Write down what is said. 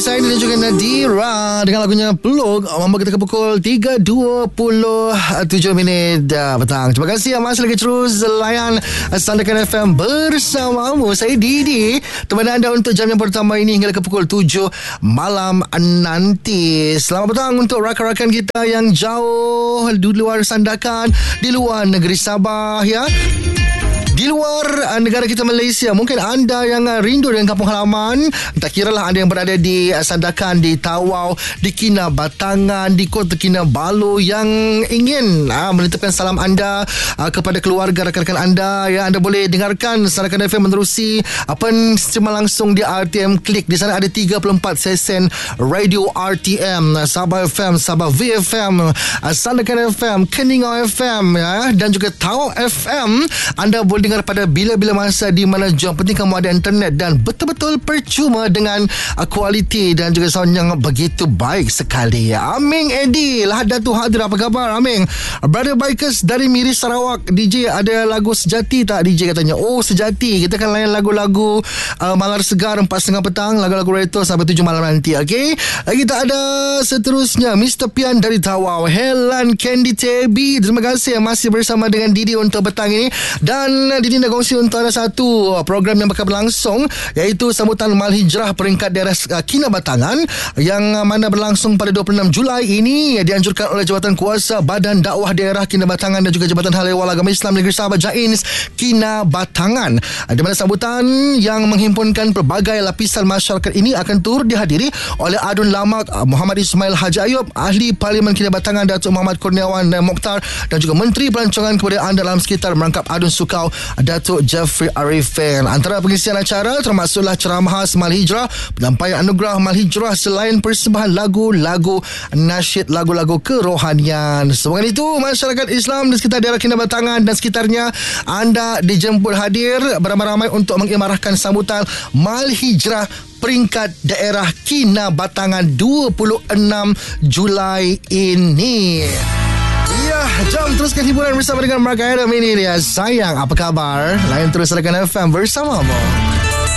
saya dan juga Nadira dengan lagunya Peluk membawa kita ke pukul 3.27 petang. Terima kasih yang masih lagi terus layan Sandakan FM bersamamu. Saya Didi, teman anda untuk jam yang pertama ini hingga ke pukul 7 malam nanti. Selamat petang untuk rakan-rakan kita yang jauh di luar Sandakan, di luar negeri Sabah ya. Di luar negara kita Malaysia, mungkin anda yang rindu dengan kampung halaman, tak kiralah anda yang berada di Sandakan, di Tawau, di Kinabatangan, di Kota Kinabalu yang ingin menitipkan salam anda kepada keluarga rakan-rakan anda ya, anda boleh dengarkan Sandakan FM menerusi secara langsung di RTM Klik. Di sana ada 34 sesen radio RTM, Sabah FM, Sabah VFM, Sandakan FM, Keningau FM ya, dan juga Tawau FM. Anda boleh dengar pada bila-bila masa di mana jua. Penting kamu ada internet dan betul-betul percuma dengan kualiti dan juga sound yang begitu baik sekali. Aming Eddie lah Datuk hadir. Apa khabar Aming? Brother Bikers dari Miri Sarawak, DJ ada lagu Sejati tak DJ katanya? Oh Sejati, kita akan layan lagu-lagu Malar Segar 4.30 petang, lagu-lagu retro sampai 7 malam nanti. Okay, kita ada seterusnya Mr. Pian dari Tawau, Helen Candy Tebi. Terima kasih yang masih bersama dengan Didi untuk petang ini. Dan Didi nak kongsi untuk anda satu program yang bakal berlangsung, iaitu sambutan Mal Hijrah peringkat daerah Kinabatangan yang mana berlangsung pada 26 Julai ini, dianjurkan oleh Jabatan Kuasa Badan Dakwah Daerah Kinabatangan dan juga Jabatan Hal Ehwal Agama Islam Negeri Sabah JAINS Kinabatangan, di mana sambutan yang menghimpunkan pelbagai lapisan masyarakat ini akan turut dihadiri oleh Adun Lamak Muhammad Ismail Haji Ayub, Ahli Parlimen Kinabatangan Datuk Muhammad Kurniawan Mokhtar, dan juga Menteri Pelancongan Kebudayaan dalam sekitar merangkap Adun Sukau Datuk Jeffrey Arifin. Antara pengisian acara termasuklah ceramah khas Mal Hijrah, penyampaian anugerah Mal Hijrah selain persembahan lagu-lagu nasyid, lagu-lagu kerohanian. Semoga itu masyarakat Islam di sekitar daerah Kinabatangan dan sekitarnya, anda dijemput hadir beramai-ramai untuk mengimarahkan sambutan Mal Hijrah peringkat daerah Kinabatangan 26 Julai ini. Ya, jom teruskan hiburan bersama dengan Mark Adam ini dia. Sayang, apa khabar? Lain terus Sandakan FM bersamamu.